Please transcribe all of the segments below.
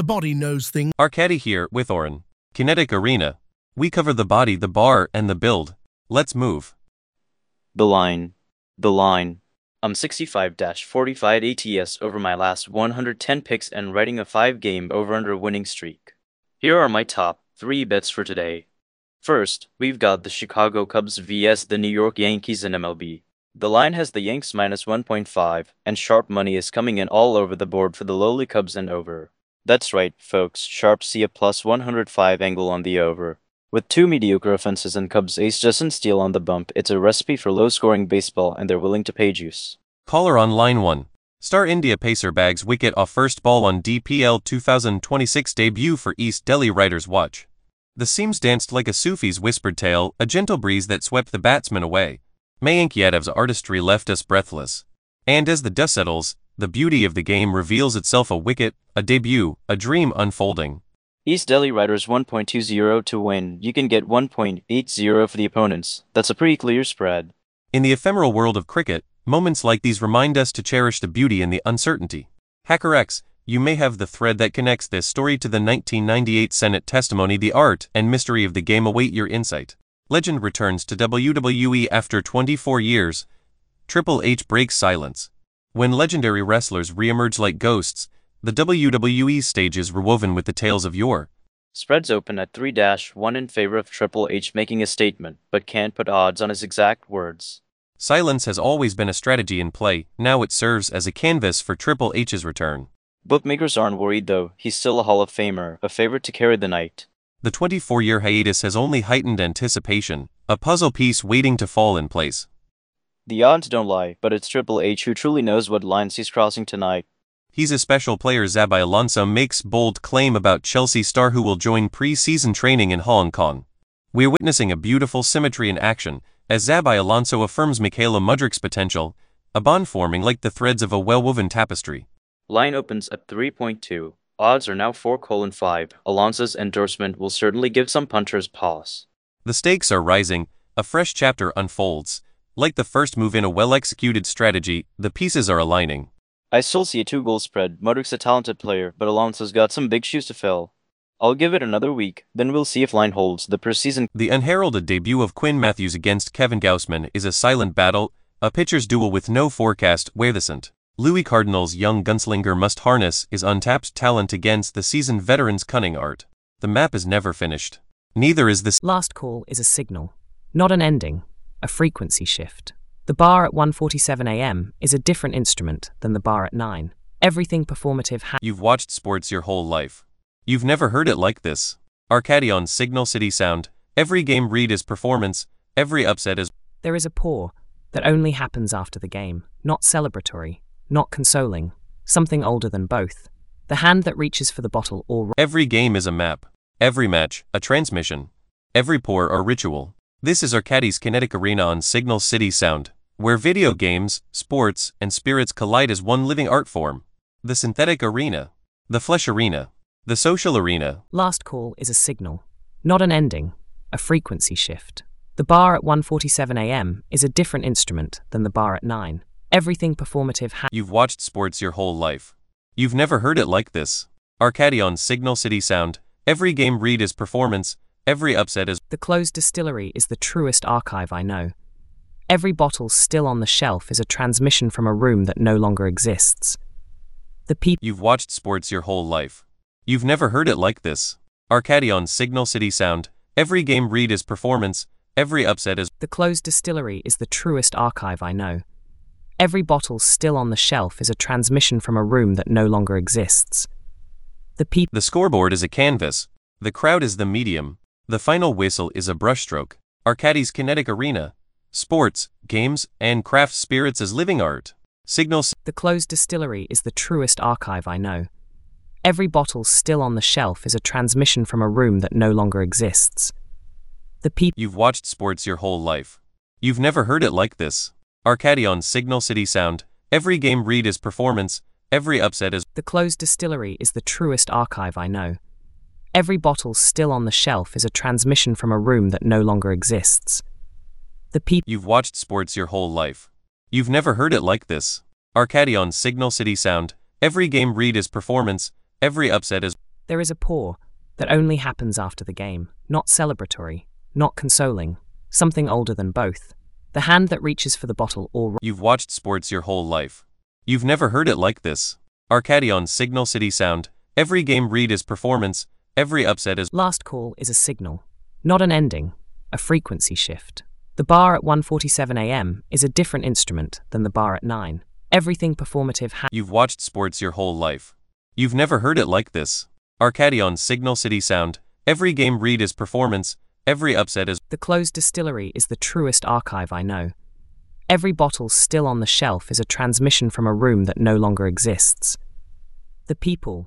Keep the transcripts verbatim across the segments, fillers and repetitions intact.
body knows things. Arcady here with Oren. Kinetic Arena. We cover the body, the bar, and the build. Let's move. The line. The line. I'm sixty-five forty-five A T S over my last one hundred ten picks and riding a five game over-under winning streak. Here are my top three bets for today. First, we've got the Chicago Cubs versus the New York Yankees in M L B. The line has the Yanks minus one point five, and sharp money is coming in all over the board for the lowly Cubs and over. That's right, folks, sharp see a plus one hundred five angle on the over. With two mediocre offenses and Cubs ace Justin Steele on the bump, it's a recipe for low-scoring baseball, and they're willing to pay juice. Caller on line one. Star India Pacer bags wicket off first ball on D P L twenty twenty-six debut for East Delhi Riders. Watch. The seams danced like a Sufi's whispered tale, a gentle breeze that swept the batsman away. Mayank Yadav's artistry left us breathless. And as the dust settles, the beauty of the game reveals itself: a wicket, a debut, a dream unfolding. East Delhi Riders one point two zero to win. You can get one point eight zero for the opponents. That's a pretty clear spread. In the ephemeral world of cricket, moments like these remind us to cherish the beauty in the uncertainty. HackerX, you may have the thread that connects this story to the nineteen ninety-eight Senate testimony. The art and mystery of the game await your insight. Legend returns to W W E after twenty-four years. Triple H breaks silence. When legendary wrestlers re-emerge like ghosts, the W W E stage is rewoven with the tales of yore. Spreads open at three to one in favor of Triple H making a statement, but can't put odds on his exact words. Silence has always been a strategy in play. Now it serves as a canvas for Triple H's return. Bookmakers aren't worried though. He's still a Hall of Famer, a favorite to carry the night. The twenty-four-year hiatus has only heightened anticipation, a puzzle piece waiting to fall in place. The odds don't lie, but it's Triple H who truly knows what lines he's crossing tonight. He's a special player. Xabi Alonso makes bold claim about Chelsea star who will join pre-season training in Hong Kong. We're witnessing a beautiful symmetry in action, as Xabi Alonso affirms Michaela Mudrik's potential, a bond forming like the threads of a well-woven tapestry. Line opens at three point two. Odds are now four to five. Alonso's endorsement will certainly give some punters pause. The stakes are rising, a fresh chapter unfolds. Like the first move in a well-executed strategy, the pieces are aligning. I still see a two-goal spread. Mudrik's a talented player, but Alonso's got some big shoes to fill. I'll give it another week, then we'll see if line holds. The preseason. The unheralded debut of Quinn Matthews against Kevin Gausman is a silent battle, a pitcher's duel with no forecast. Where the Saint Louis Cardinals' young gunslinger must harness his untapped talent against the seasoned veteran's cunning art. The map is never finished. Neither is this. Last call is a signal, not an ending, a frequency shift. The bar at one forty-seven a m is a different instrument than the bar at nine. Everything performative ha- You've watched sports your whole life. You've never heard it like this. Arcady on Signal City Sound. Every game read is performance, every upset is. There is a pour that only happens after the game, not celebratory, not consoling, something older than both. The hand that reaches for the bottle or. Every game is a map. Every match, a transmission. Every pour, a ritual. This is Arcady's Kinetic Arena on Signal City Sound, where video games, sports, and spirits collide as one living art form. The synthetic arena. The flesh arena. The social arena. Last call is a signal, not an ending, a frequency shift. The bar at one forty-seven a m is a different instrument than the bar at nine. Everything performative ha- You've watched sports your whole life. You've never heard it like this. Arcady on Signal City Sound. Every game read is performance, every upset is. The closed distillery is the truest archive I know. Every bottle still on the shelf is a transmission from a room that no longer exists. The people. You've watched sports your whole life. You've never heard it like this. Arcady on Signal City Sound. Every game read is performance, every upset is. The closed distillery is the truest archive I know. Every bottle still on the shelf is a transmission from a room that no longer exists. The people. The scoreboard is a canvas. The crowd is the medium. The final whistle is a brushstroke. Arcady's Kinetic Arena. Sports, games, and craft spirits as living art. Signal. The closed distillery is the truest archive I know. Every bottle still on the shelf is a transmission from a room that no longer exists. The people. You've watched sports your whole life. You've never heard it like this. Arcady on Signal City Sound. Every game read is performance, every upset is. The closed distillery is the truest archive I know. Every bottle still on the shelf is a transmission from a room that no longer exists. The people. You've watched sports your whole life. You've never heard it like this. Arcady on Signal City Sound. Every game read is performance, every upset is. There is a pause that only happens after the game, not celebratory, not consoling, something older than both. The hand that reaches for the bottle or... You've watched sports your whole life. You've never heard it like this. Arcadi on Signal City Sound. Every game read is performance, every upset is... Last call is a signal, not an ending, a frequency shift. The bar at one forty-seven a m is a different instrument than the bar at nine. Everything performative ha- You've watched sports your whole life. You've never heard it like this. Arcadi on Signal City Sound. Every game read is performance, every upset is... The closed distillery is the truest archive I know. Every bottle still on the shelf is a transmission from a room that no longer exists. The people...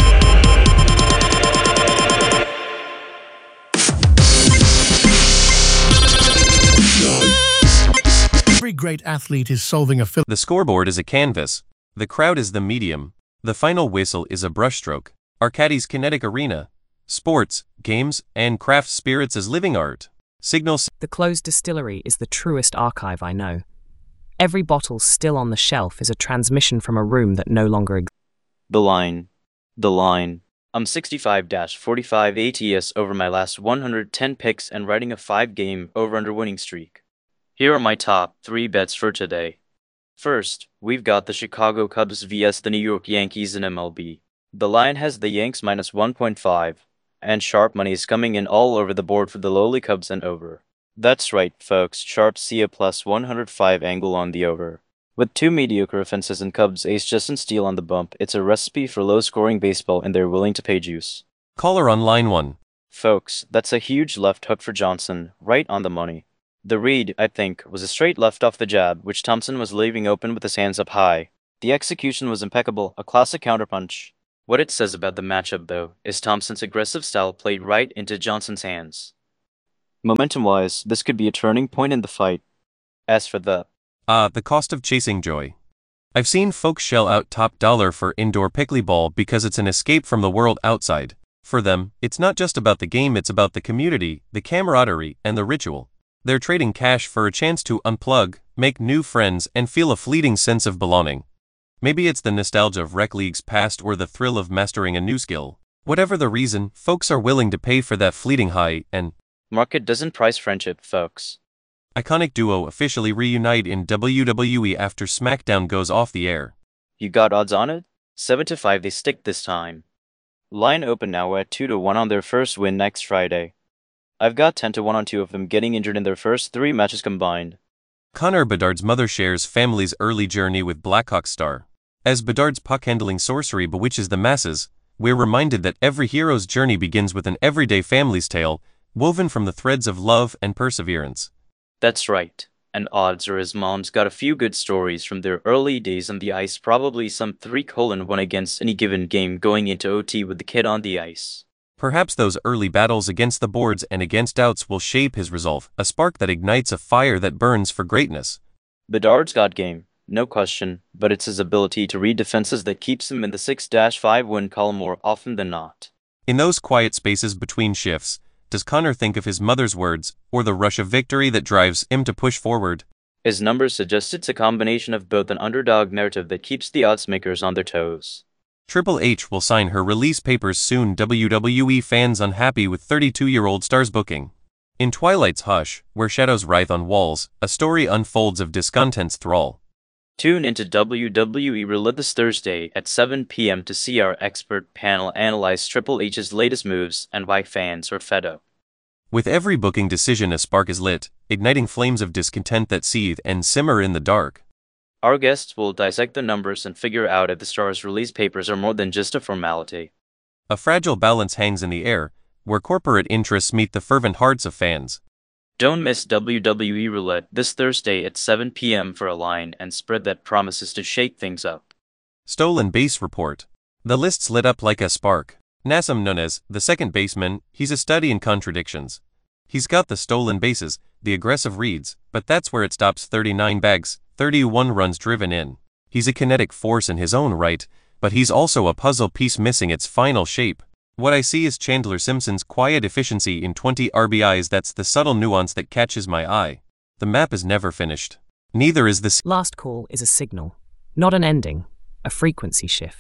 Every great athlete is solving a phil- The scoreboard is a canvas. The crowd is the medium. The final whistle is a brushstroke. Arcadi's kinetic arena. Sports, games, and craft spirits as living art. Signal... The closed distillery is the truest archive I know. Every bottle still on the shelf is a transmission from a room that no longer exists. The line. The line. I'm sixty-five forty-five A T S over my last one hundred ten picks and riding a five game over-under winning streak. Here are my top three bets for today. First, we've got the Chicago Cubs versus the New York Yankees in M L B. The line has the Yanks minus one point five, and sharp money is coming in all over the board for the lowly Cubs and over. That's right, folks, sharp see a plus one hundred five angle on the over. With two mediocre offenses and Cubs ace Justin Steele on the bump, it's a recipe for low-scoring baseball and they're willing to pay juice. Caller on line one. Folks, that's a huge left hook for Johnson, right on the money. The read, I think, was a straight left off the jab, which Thompson was leaving open with his hands up high. The execution was impeccable, a classic counterpunch. What it says about the matchup, though, is Thompson's aggressive style played right into Johnson's hands. Momentum-wise, this could be a turning point in the fight. As for the... Ah, uh, the cost of chasing joy. I've seen folks shell out top dollar for indoor pickleball because it's an escape from the world outside. For them, it's not just about the game, it's about the community, the camaraderie, and the ritual. They're trading cash for a chance to unplug, make new friends, and feel a fleeting sense of belonging. Maybe it's the nostalgia of rec leagues past or the thrill of mastering a new skill. Whatever the reason, folks are willing to pay for that fleeting high, and... Market doesn't price friendship, folks. Iconic duo officially reunite in W W E after SmackDown goes off the air. You got odds on it? seven to five they stick this time. Line open now at two to one on their first win next Friday. I've got ten to one on two of them getting injured in their first three matches combined. Connor Bedard's mother shares family's early journey with Blackhawk star. As Bedard's puck-handling sorcery bewitches the masses, we're reminded that every hero's journey begins with an everyday family's tale, woven from the threads of love and perseverance. That's right, and odds are his mom's got a few good stories from their early days on the ice, probably some three colon one against any given game going into O T with the kid on the ice. Perhaps those early battles against the boards and against doubts will shape his resolve, a spark that ignites a fire that burns for greatness. Bedard's got game, no question, but it's his ability to read defenses that keeps him in the six to five win column more often than not. In those quiet spaces between shifts, does Connor think of his mother's words, or the rush of victory that drives him to push forward? His numbers suggest it's a combination of both an underdog narrative that keeps the odds makers on their toes. Triple H will sign her release papers soon. W W E fans unhappy with thirty-two-year-old star's booking. In Twilight's hush, where shadows writhe on walls, a story unfolds of discontent's thrall. Tune into W W E Roulette this Thursday at seven p m to see our expert panel analyze Triple H's latest moves and why fans are fed up. With every booking decision, a spark is lit, igniting flames of discontent that seethe and simmer in the dark. Our guests will dissect the numbers and figure out if the Star's release papers are more than just a formality. A fragile balance hangs in the air, where corporate interests meet the fervent hearts of fans. Don't miss W W E Roulette this Thursday at seven p m for a line and spread that promises to shake things up. Stolen base report. The list's lit up like a spark. Nassim Nunez, the second baseman, he's a study in contradictions. He's got the stolen bases, the aggressive reads, but that's where it stops. thirty-nine bags, thirty-one runs driven in. He's a kinetic force in his own right, but he's also a puzzle piece missing its final shape. What I see is Chandler Simpson's quiet efficiency in twenty R B Is. That's the subtle nuance that catches my eye. The map is never finished. Neither is the... Last call is a signal, not an ending, a frequency shift.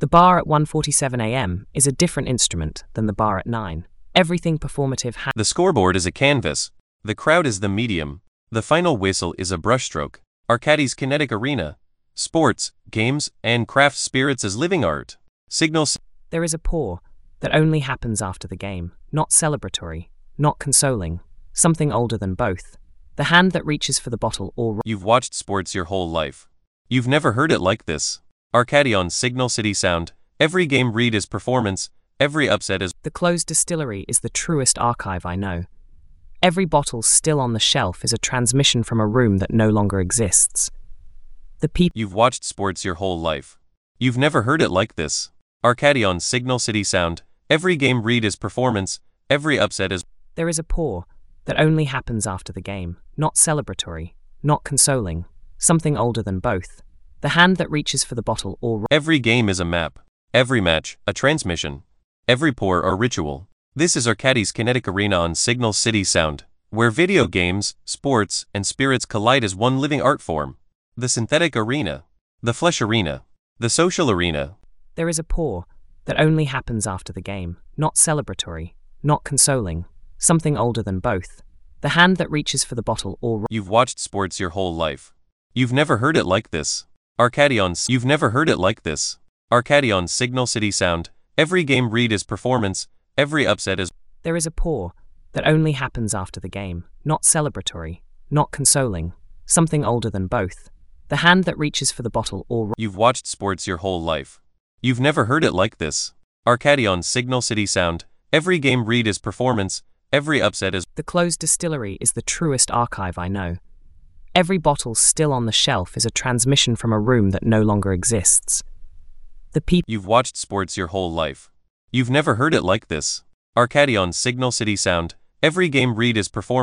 The bar at one forty-seven a m is a different instrument than the bar at nine. Everything performative ha- The scoreboard is a canvas. The crowd is the medium. The final whistle is a brushstroke. Arcadis Kinetic Arena. Sports, games, and craft spirits as living art. Signal. There is a pour that only happens after the game, not celebratory, not consoling, something older than both. The hand that reaches for the bottle or... You've watched sports your whole life. You've never heard it like this. Arcadi on Signal City Sound. Every game read is performance. Every upset is... The closed distillery is the truest archive I know. Every bottle still on the shelf is a transmission from a room that no longer exists. The people... You've watched sports your whole life. You've never heard it like this. Arcadi on Signal City Sound. Every game read is performance. Every upset is... There is a pour that only happens after the game, not celebratory, not consoling, something older than both. The hand that reaches for the bottle or... Every game is a map. Every match, a transmission. Every pour, a ritual. This is Arcadi's Kinetic Arena on Signal City Sound, where video games, sports, and spirits collide as one living art form. The synthetic arena. The flesh arena. The social arena. There is a pour that only happens after the game, not celebratory, not consoling, something older than both. The hand that reaches for the bottle or... You've watched sports your whole life. You've never heard it like this. Arcadi on... You've never heard it like this. Arcadi on Signal City Sound. Every game read is performance. Every upset is... There is a pour that only happens after the game, not celebratory, not consoling, something older than both. The hand that reaches for the bottle or... You've watched sports your whole life. You've never heard it like this. Arcadi on Signal City Sound. Every game read is performance. Every upset is... The closed distillery is the truest archive I know. Every bottle still on the shelf is a transmission from a room that no longer exists. The people... You've watched sports your whole life. You've never heard it like this. Arcadi on Signal City Sound. Every game read is performance.